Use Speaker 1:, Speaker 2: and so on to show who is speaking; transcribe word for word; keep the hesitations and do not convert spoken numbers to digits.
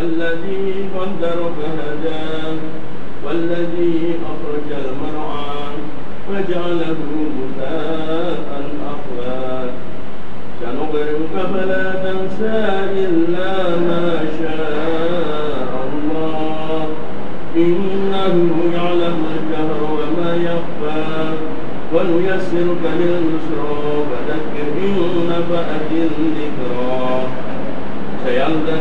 Speaker 1: والذي قدر فهدى والذي أخرج المرعى فجعله غثاء أحوى سنقرئك فلا تنسى إلا ما شاء الله إنه يعلم الجهر وما يخفى ونيسرك لليسرى فذكر إن نفعت الذكرى سيعلم